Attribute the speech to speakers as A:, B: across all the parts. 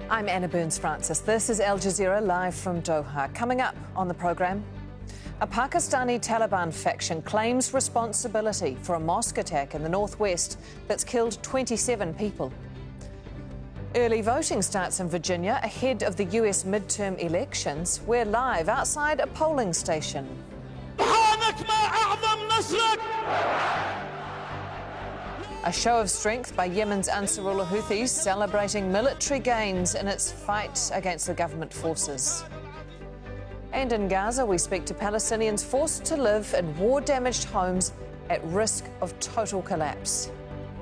A: I'm Anna Burns-Francis. This is Al Jazeera live from Doha. Coming up on the programme, a Pakistani Taliban faction claims responsibility for a mosque attack in the northwest that's killed 27 people. Early voting starts in Virginia ahead of the US midterm elections. We're live outside a polling station. A show of strength by Yemen's Ansarullah Houthis, celebrating military gains in its fight against the government forces. And in Gaza, we speak to Palestinians forced to live in war-damaged homes at risk of total collapse.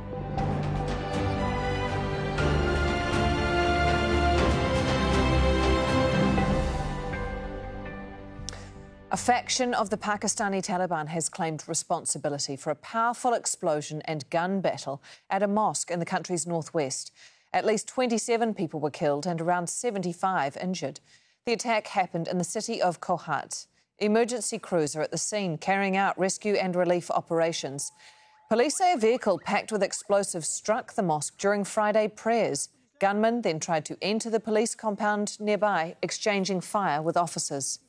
A: A faction of the Pakistani Taliban has claimed responsibility for a powerful explosion and gun battle at a mosque in the country's northwest. At least 27 people were killed and around 75 injured. The attack happened in the city of Kohat. Emergency crews are at the scene carrying out rescue and relief operations. Police say a vehicle packed with explosives struck the mosque during Friday prayers. Gunmen then tried to enter the police compound nearby, exchanging fire with officers.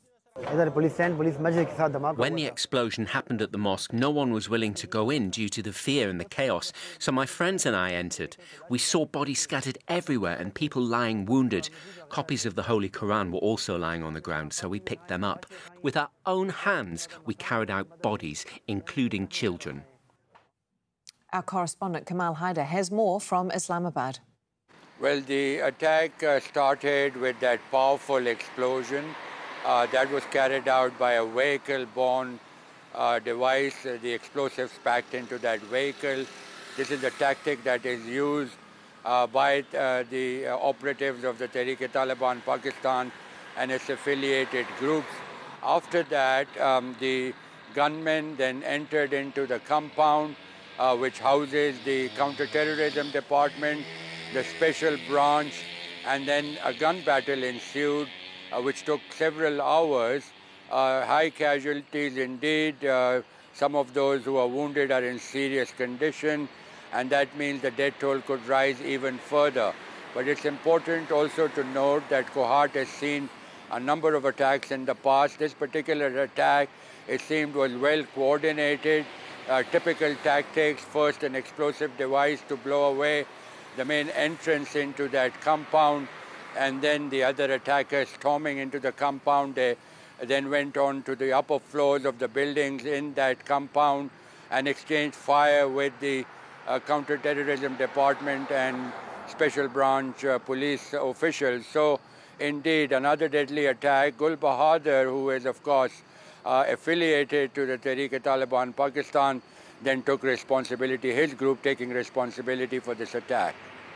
B: When the explosion happened at the mosque, no one was willing to go in due to the fear and the chaos. So my friends and I entered. We saw bodies scattered everywhere and people lying wounded. Copies of the Holy Quran were also lying on the ground, so we picked them up. With our own hands, we carried out bodies, including children.
C: Our correspondent Kamal Haider has more from Islamabad.
D: Well, the attack started with that powerful explosion. That was carried out by a vehicle-borne device, the explosives packed into that vehicle. This is a tactic that is used by the operatives of the Tehrik-e-Taliban Pakistan and its affiliated groups. After that, the gunmen then entered into the compound, which houses the counter-terrorism department, the special branch, and then a gun battle ensued, which took several hours. High casualties indeed. Some of those who are wounded are in serious condition, and that means the death toll could rise even further. But it's important also to note that Kohat has seen a number of attacks in the past. This particular attack, it seemed, was well coordinated. Typical tactics: first an explosive device to blow away the main entrance into that compound, and then the other attackers storming into the compound. They then went on to the upper floors of the buildings in that compound and exchanged fire with the counter-terrorism department and special branch police officials. So, indeed, another deadly attack. Gul Bahadur, who is, of course, affiliated to the Tehrik-e-Taliban Pakistan, then took responsibility, his group taking responsibility for this attack.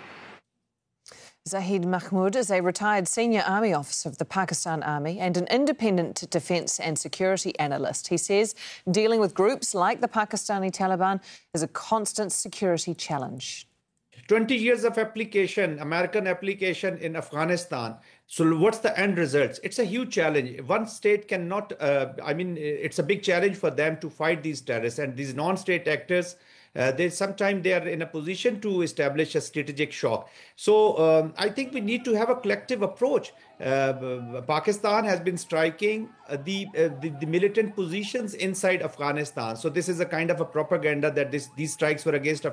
C: Zahid Mahmood is a retired senior army officer of the Pakistan Army and an independent defence and security analyst. He says dealing with groups like the Pakistani Taliban is a constant security challenge.
E: 20 years of application, American application in Afghanistan. So what's the end results? It's a huge challenge. One state cannot, it's a big challenge for them to fight these terrorists, and these non-state actors, sometimes they are in a position to establish a strategic shock. So I think we need to have a collective approach. Pakistan has been striking the militant positions inside Afghanistan. So this is a kind of a propaganda that these strikes were against